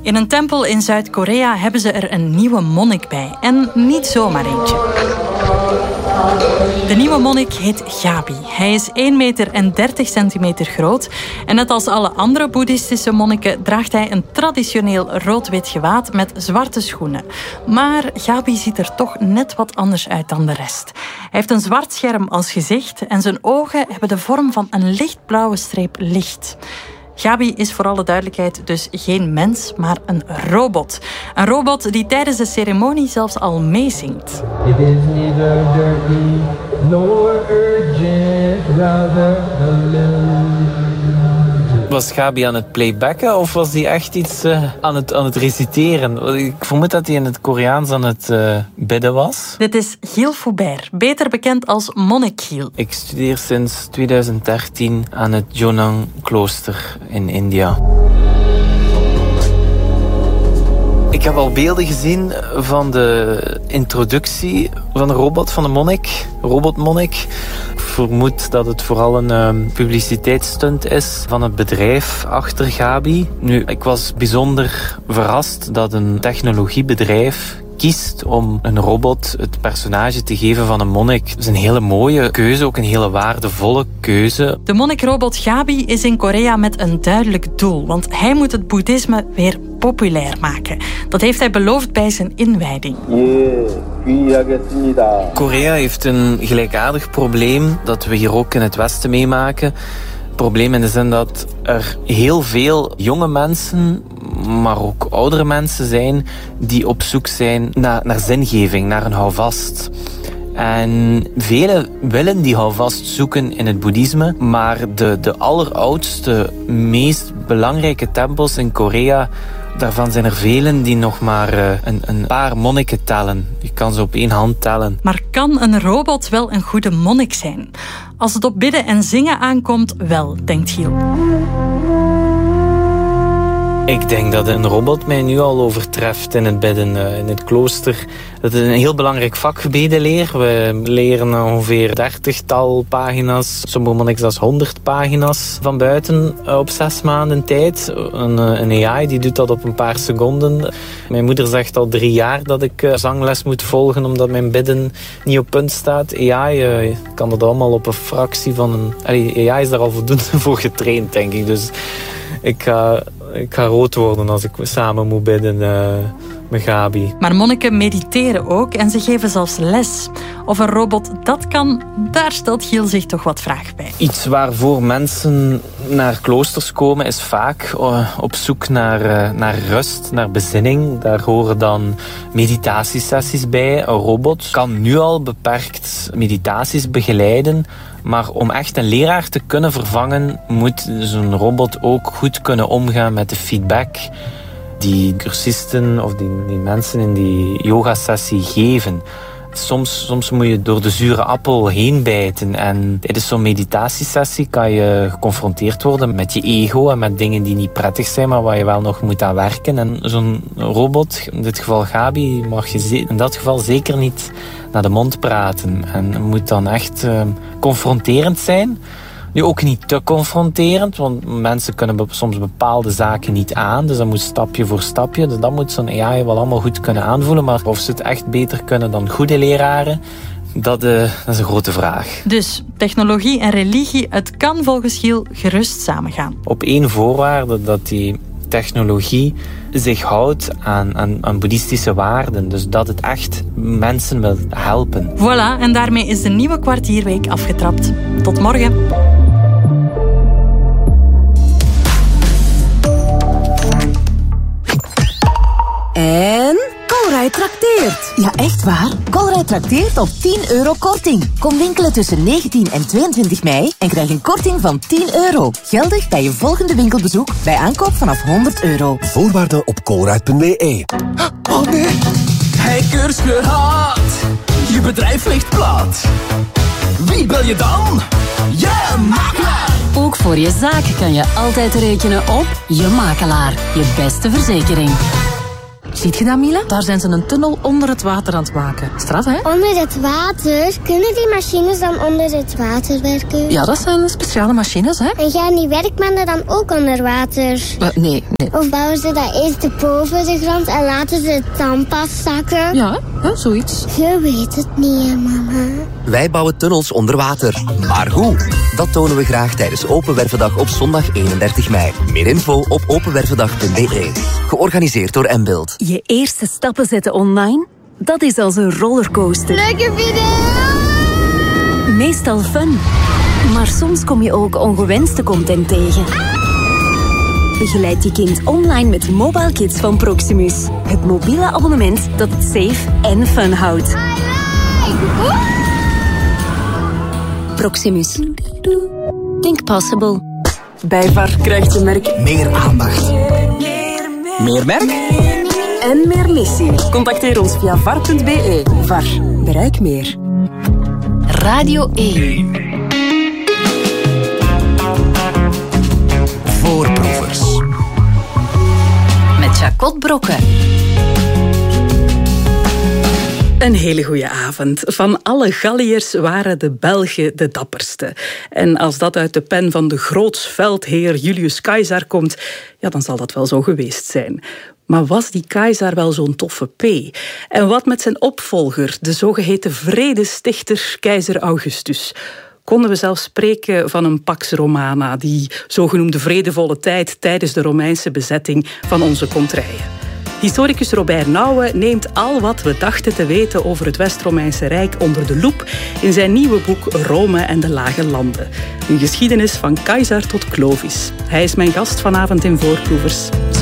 In een tempel in Zuid-Korea hebben ze er een nieuwe monnik bij. En niet zomaar eentje. De nieuwe monnik heet Gabi. Hij is 1 meter en 30 centimeter groot. En net als alle andere boeddhistische monniken draagt hij een traditioneel rood-wit gewaad met zwarte schoenen. Maar Gabi ziet er toch net wat anders uit dan de rest. Hij heeft een zwart scherm als gezicht en zijn ogen hebben de vorm van een lichtblauwe streep licht. Gabi is voor alle duidelijkheid dus geen mens, maar een robot. Een robot die tijdens de ceremonie zelfs al meezingt. It is neither dirty nor urgent, rather alone. Was Gabi aan het playbacken of was hij echt iets aan het reciteren? Ik vermoed dat hij in het Koreaans aan het bidden was. Dit is Giel Foubert, beter bekend als Monnik Giel. Ik studeer sinds 2013 aan het Jonang klooster in India. Ik heb al beelden gezien van de introductie van de robot, van de monnik, robotmonnik. Ik vermoed dat het vooral een publiciteitsstunt is van het bedrijf achter Gabi. Nu, ik was bijzonder verrast dat een technologiebedrijf kiest om een robot het personage te geven van een monnik. Dat is een hele mooie keuze, ook een hele waardevolle keuze. De monnikrobot Gabi is in Korea met een duidelijk doel, want hij moet het boeddhisme weer populair maken. Dat heeft hij beloofd bij zijn inwijding. Korea heeft een gelijkaardig probleem dat we hier ook in het Westen meemaken. Probleem in de zin dat er heel veel jonge mensen, maar ook oudere mensen zijn die op zoek zijn naar zingeving, naar een houvast. En velen willen die houvast zoeken in het boeddhisme, maar de alleroudste, meest belangrijke tempels in Korea, daarvan zijn er velen die nog maar een paar monniken tellen. Je kan ze op 1 hand tellen. Maar kan een robot wel een goede monnik zijn? Als het op bidden en zingen aankomt, wel, denkt Giel. Ik denk dat een robot mij nu al overtreft in het bidden in het klooster. Dat is een heel belangrijk vakgebedenleer. We leren ongeveer 30-tal pagina's, sommige monniken zelfs 100 pagina's van buiten op 6 maanden tijd. Een AI die doet dat op een paar seconden. Mijn moeder zegt al 3 jaar dat ik zangles moet volgen omdat mijn bidden niet op punt staat. AI kan dat allemaal op een fractie van een... AI is daar al voldoende voor getraind, denk ik. Dus ik ga rood worden als ik samen moet bidden met Gabi. Maar monniken mediteren ook en ze geven zelfs les. Of een robot dat kan, daar stelt Giel zich toch wat vragen bij. Iets waarvoor mensen naar kloosters komen is vaak op zoek naar rust, naar bezinning. Daar horen dan meditatiesessies bij. Een robot kan nu al beperkt meditaties begeleiden. Maar om echt een leraar te kunnen vervangen, moet zo'n robot ook goed kunnen omgaan met de feedback die cursisten of die mensen in die yogasessie geven. Soms moet je door de zure appel heen bijten. En tijdens zo'n meditatiesessie kan je geconfronteerd worden met je ego en met dingen die niet prettig zijn, maar waar je wel nog moet aan werken. En zo'n robot, in dit geval Gabi, mag je in dat geval zeker niet naar de mond praten. En moet dan echt confronterend zijn. Nu ook niet te confronterend, want mensen kunnen soms bepaalde zaken niet aan. Dus dat moet stapje voor stapje. Dus dat moet zo'n AI wel allemaal goed kunnen aanvoelen. Maar of ze het echt beter kunnen dan goede leraren, dat is een grote vraag. Dus technologie en religie, het kan volgens Giel gerust samengaan. Op 1 voorwaarde, dat die technologie zich houdt aan boeddhistische waarden. Dus dat het echt mensen wil helpen. Voilà, en daarmee is de nieuwe kwartierweek afgetrapt. Tot morgen. En Colruyt trakteert. Ja, echt waar. Colruyt trakteert op €10 korting. Kom winkelen tussen 19 en 22 mei en krijg een korting van €10. Geldig bij je volgende winkelbezoek bij aankoop vanaf €100. Voorwaarden op colruyt.be. Oh nee, hackers gehad. Je bedrijf ligt plat. Wie bel je dan? Je makelaar. Ook voor je zaak kan je altijd rekenen op je makelaar. Je beste verzekering. Ziet je dat, Mila? Daar zijn ze een tunnel onder het water aan het maken. Straf, hè? Onder het water? Kunnen die machines dan onder het water werken? Ja, dat zijn speciale machines, hè? En gaan die werkmannen dan ook onder water? Nee. Of bouwen ze dat eerst boven de grond en laten ze het dan pas zakken? Ja, zoiets. Je weet het niet, hè, mama. Wij bouwen tunnels onder water. Maar hoe? Dat tonen we graag tijdens Open Wervendag op zondag 31 mei. Meer info op openwervendag.be. Georganiseerd door Mbuild. Je eerste stappen zetten online? Dat is als een rollercoaster. Leuke video! Meestal fun. Maar soms kom je ook ongewenste content tegen. Begeleid je kind online met Mobile Kids van Proximus. Het mobiele abonnement dat het safe en fun houdt. Proximus. Think possible. Bij VAR krijgt je merk meer aandacht. Meer merk? En meer missie. Contacteer ons via var.be. VAR. Bereik meer. Radio 1. Voorproevers. Met Jacot Brokken. Een hele goede avond. Van alle Galliërs waren de Belgen de dapperste. En als dat uit de pen van de groots veldheer Julius Caesar komt, ja, dan zal dat wel zo geweest zijn. Maar was die Caesar wel zo'n toffe P? En wat met zijn opvolger, de zogeheten vredestichter keizer Augustus? Konden we zelfs spreken van een Pax Romana, die zogenoemde vredevolle tijd tijdens de Romeinse bezetting van onze contraien? Historicus Robert Nouwen neemt al wat we dachten te weten over het West-Romeinse Rijk onder de loep in zijn nieuwe boek Rome en de Lage Landen. Een geschiedenis van Caesar tot Clovis. Hij is mijn gast vanavond in Voorproevers.